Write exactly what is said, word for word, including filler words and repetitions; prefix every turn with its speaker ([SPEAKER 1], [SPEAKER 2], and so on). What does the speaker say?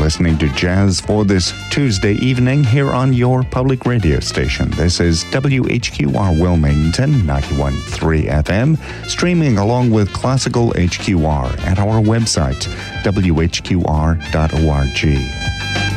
[SPEAKER 1] listening to Jazz for this Tuesday evening here on your public radio station. This is W H Q R Wilmington, ninety-one point three F M, streaming along with Classical H Q R at our website, w h q r dot org.